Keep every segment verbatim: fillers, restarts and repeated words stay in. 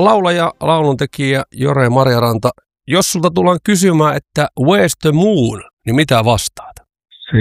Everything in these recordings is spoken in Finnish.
laulaja, lauluntekijä Jore Marjaranta. Jos sulta tullaan kysymään, että where's the moon, niin mitä vastaat? Se,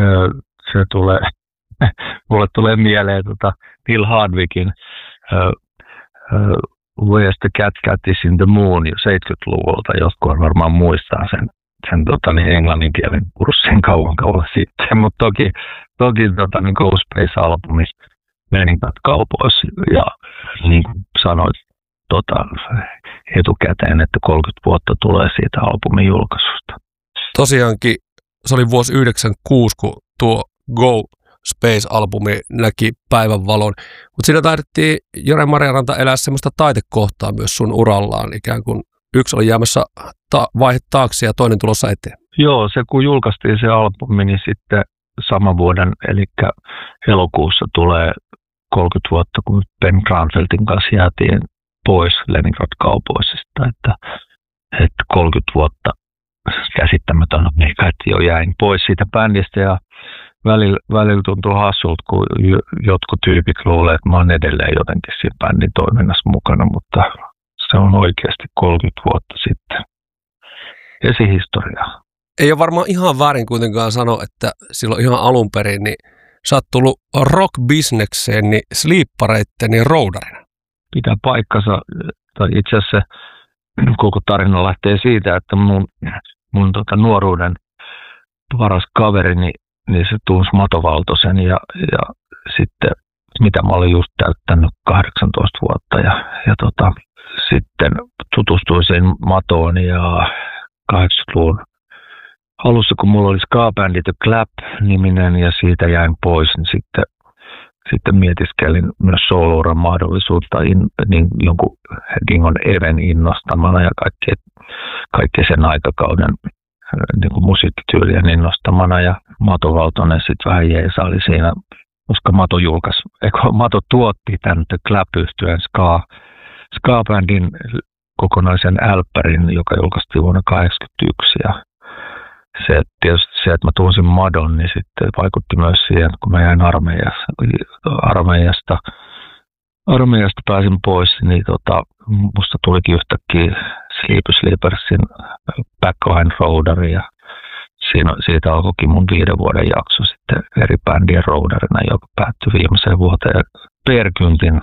se tulee, mulle tulee mieleen tota Neil Hardwickin uh, uh, Where's the cat cat is in the moon jo seitsemänkymmentäluvulta. Jotkut varmaan muistaa sen, sen tota, niin englannin kielen kurssin kauan kauan sitten. Mutta toki, toki tota, niin Ghost Space-albumi Lenin Cowboys ja niin kuin sanoit tota, etukäteen, että kolmekymmentä vuotta tulee siitä albumin julkaisusta. Tosiaankin se oli vuosi yhdeksänkymmentäkuusi, kun tuo Go Space-albumi näki päivänvalon, mutta siinä taidettiin Jore Marjaranta elää semmoista taitekohtaa myös sun urallaan, ikään kuin yksi oli jäämässä ta- vaihe taakse ja toinen tulossa eteen. Joo, se kun julkaistiin se albumi, niin sitten saman vuoden, eli elokuussa tulee kolmekymmentä vuotta, kun Ben Granfeldin kanssa jäätiin pois Leningrad Cowboysista, että, että kolmekymmentä vuotta käsittämätön, että jo jäin pois siitä bändistä ja välillä, välillä tuntuu hassulta, kun jotkut tyypit luulee, että mä oon edelleen jotenkin siinä bändin toiminnassa mukana, mutta se on oikeasti kolmekymmentä vuotta sitten. Esihistoriaa. Ei ole varmaan ihan väärin kuitenkaan sanoa, että silloin ihan alun perin, niin sä oot tullut rock-bisnekseen niin sliippareitten ja roudarina. Pitää paikkansa. Itse asiassa koko tarina lähtee siitä, että mun, mun tota nuoruuden paras kaveri, niin, niin se tunsi Mato Valtosen ja, ja sitten mitä mä olin just täyttänyt kahdeksantoista vuotta ja, ja tota, sitten tutustuin sen Matoon ja kahdeksankymmentäluvun alussa, kun mulla oli ska-bändi The Clap-niminen ja siitä jäin pois, niin sitten, sitten mietiskelin myös solo-uran mahdollisuutta in, niin jonkun Dingon Even innostamana ja kaikki, kaikki sen aikakauden niin kuin musiikkityylien innostamana ja Mato Valtonen sitten vähän jeesaili siinä, koska Mato julkaisi, eikö Mato tuotti tämän The Clap-yhtyeen ska, ska-bändin kokonaisen älppärin, joka julkaistiin vuonna tuhatyhdeksänsataakahdeksankymmentäyksi ja se, tietysti se, että mä tunsin Madon, niin sitten vaikutti myös siihen, kun mä jäin armeijasta, armeijasta, armeijasta pääsin pois, niin tota, musta tulikin yhtäkkiä Sleepy Sleepersin Backline Roadari ja siinä, siitä alkoikin mun viiden vuoden jakso sitten eri bändien roudarina, joka päättyi viimeiseen vuoteen Perkyntin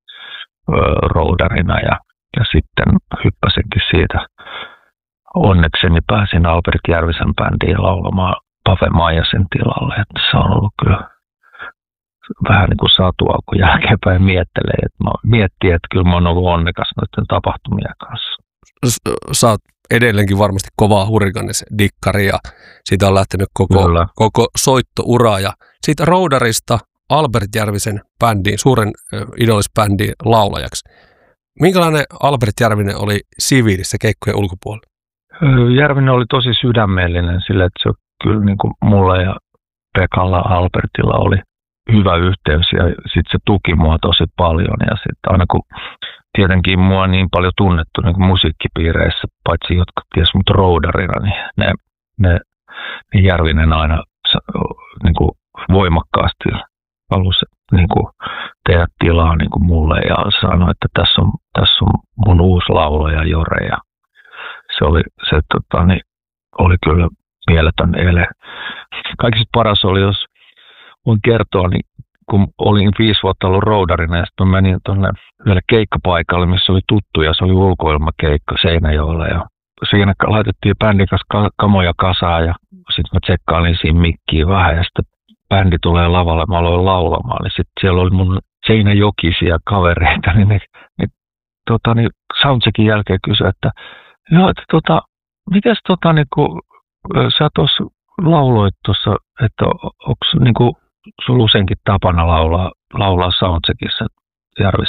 roudarina ja, ja sitten hyppäsinkin siitä. Onnekseni pääsin Albert Järvisen bändiin laulamaan Pave Maijasen tilalle, että se on ollut kyllä vähän niin kuin satua, kun jälkeenpäin miettelee, että mä miettii, että kyllä mä oon ollut onnekas noiden tapahtumien kanssa. Sä oot edelleenkin varmasti kovaa Hurricanes-dikkari ja siitä on lähtenyt koko, koko soittoura ja siitä roudarista Albert Järvisen bändiin, suuren idolisbändiin laulajaksi. Minkälainen Albert Järvinen oli siviilissä keikkojen ulkopuolella? Järvinen oli tosi sydämellinen sille, että se kyllä niin kuin mulla ja Pekalla Albertilla oli hyvä yhteys ja sitten se tuki mua tosi paljon ja sitten aina kun tietenkin mua niin paljon tunnettu niin kuin musiikkipiireissä, paitsi jotka ties mut roudarina, niin ne, ne, niin Järvinen aina niin kuin voimakkaasti halusi niin kuin tehdä tilaa niin kuin mulle ja sanoi, että tässä on, tässä on mun uusi laulaja Jore ja se oli, se, tota, niin, oli kyllä mieletön ele. Kaikista paras oli, jos voin kertoa, niin kun olin viisi vuotta ollut roudarina ja sitten menin tuonne yhdelle keikkapaikalle, missä oli tuttu ja se oli ulkoilmakeikka Seinäjoella ja siinä laitettiin bändin kanssa kamoja kasaan ja sitten mä tsekkailin siinä mikkiä vähän ja sitten bändi tulee lavalle, mä aloin laulamaan, niin sitten siellä oli mun seinäjokisia kavereita, niin ne, ne tota, niin soundcheckin jälkeen kysyi, että joo, että tota, mites tota niinku, sä tuossa lauloit tuossa, että onko niinku sulla useinkin tapana laulaa, laulaa soundcheckissa Järvis